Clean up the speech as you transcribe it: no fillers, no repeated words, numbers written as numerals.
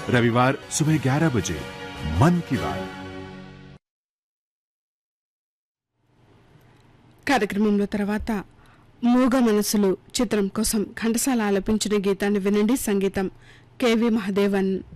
रविवार सुबह 11 बजे मन की बात। కార్యక్రమంలో తర్వాత మూగ మనసులు చిత్రం కోసం ఘంటసాల ఆలపించిన గీతాన్ని వినండి. సంగీతం కెవి మహదేవన్.